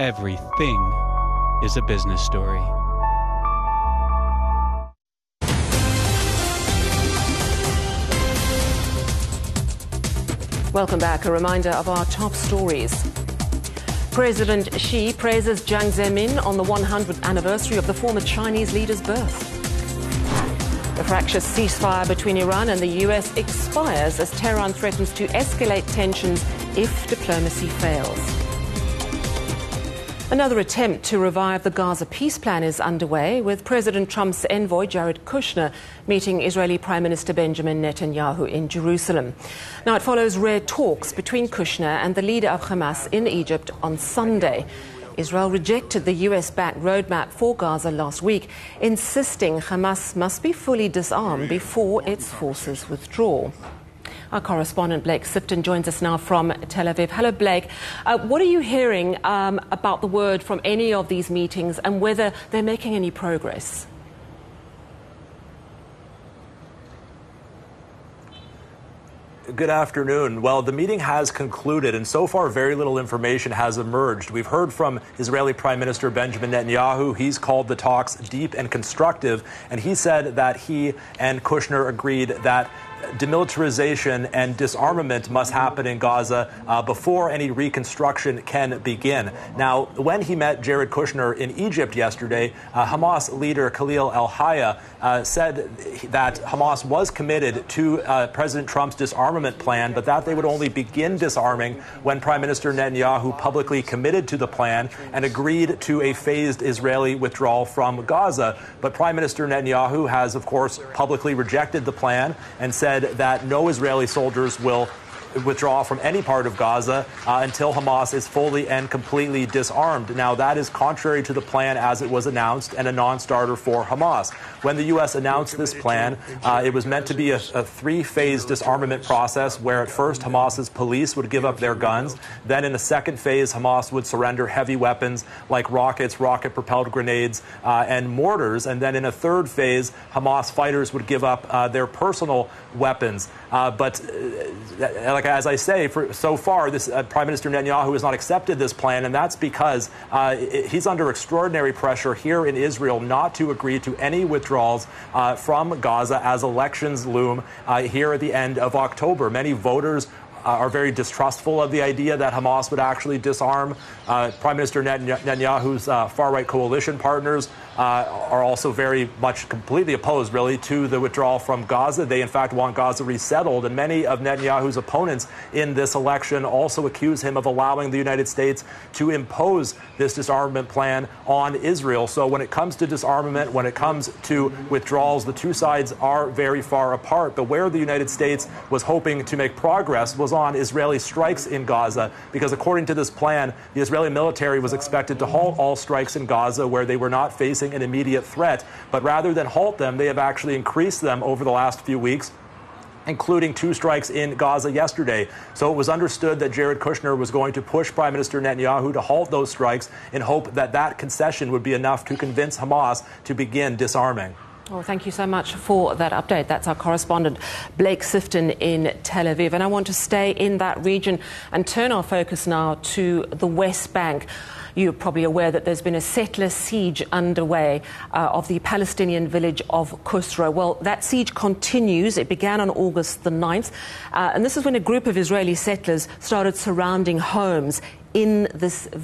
Everything is a business story. Welcome back. A reminder of our top stories. President Xi praises Jiang Zemin on the 100th anniversary of the former Chinese leader's birth. The fractious ceasefire between Iran and the US expires as Tehran threatens to escalate tensions if diplomacy fails. Another attempt to revive the Gaza peace plan is underway, with President Trump's envoy Jared Kushner meeting Israeli Prime Minister Benjamin Netanyahu in Jerusalem. Now, it follows rare talks between Kushner and the leader of Hamas in Egypt on Sunday. Israel rejected the US-backed roadmap for Gaza last week, insisting Hamas must be fully disarmed before its forces withdraw. Our correspondent Blake Sifton joins us now from Tel Aviv. Hello, Blake. What are you hearing about the word from any of these meetings and whether they're making any progress? Good afternoon. Well, the meeting has concluded, and so far very little information has emerged. We've heard from Israeli Prime Minister Benjamin Netanyahu. He's called the talks deep and constructive, and he said that he and Kushner agreed that demilitarization and disarmament must happen in Gaza before any reconstruction can begin. Now, when he met Jared Kushner in Egypt yesterday, Hamas leader Khalil al-Hayya said that Hamas was committed to President Trump's disarmament plan, but that they would only begin disarming when Prime Minister Netanyahu publicly committed to the plan and agreed to a phased Israeli withdrawal from Gaza. But Prime Minister Netanyahu has, of course, publicly rejected the plan and said that no Israeli soldiers will withdraw from any part of Gaza until Hamas is fully and completely disarmed. Now, that is contrary to the plan as it was announced and a non-starter for Hamas. When the U.S. announced this plan, it was meant to be a three-phase disarmament process where at first Hamas's police would give up their guns. Then in a second phase, Hamas would surrender heavy weapons like rockets, rocket-propelled grenades, and mortars. And then in a third phase, Hamas fighters would give up their personal weapons. As I say, so far, this Prime Minister Netanyahu has not accepted this plan, and that's because he's under extraordinary pressure here in Israel not to agree to any withdrawals from Gaza as elections loom here at the end of October. Many voters are very distrustful of the idea that Hamas would actually disarm. Prime Minister Netanyahu's far-right coalition partners are also very much completely opposed, really, to the withdrawal from Gaza. They, in fact, want Gaza resettled. And many of Netanyahu's opponents in this election also accuse him of allowing the United States to impose this disarmament plan on Israel. So when it comes to disarmament, when it comes to withdrawals, the two sides are very far apart. But where the United States was hoping to make progress was on Israeli strikes in Gaza, because according to this plan, the Israeli military was expected to halt all strikes in Gaza where they were not facing an immediate threat. But rather than halt them, they have actually increased them over the last few weeks, including 2 strikes in Gaza yesterday. So it was understood that Jared Kushner was going to push Prime Minister Netanyahu to halt those strikes in hope that that concession would be enough to convince Hamas to begin disarming. Well, thank you so much for that update. That's our correspondent, Blake Sifton in Tel Aviv. And I want to stay in that region and turn our focus now to the West Bank. You're probably aware that there's been a settler siege underway of the Palestinian village of Kusra. Well, that siege continues. It began on August the 9th. And this is when a group of Israeli settlers started surrounding homes in this